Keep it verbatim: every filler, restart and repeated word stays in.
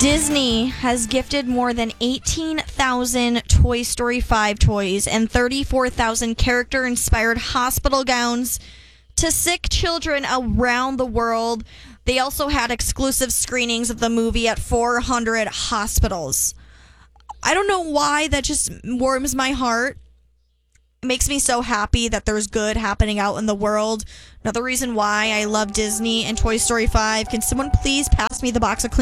Disney has gifted more than eighteen thousand Toy Story five toys and thirty-four thousand character-inspired hospital gowns to sick children around the world. They also had exclusive screenings of the movie at four hundred hospitals. I don't know why, that just warms my heart. It makes me so happy that there's good happening out in the world. Another reason why I love Disney and Toy Story five. Can someone please pass me the box of clean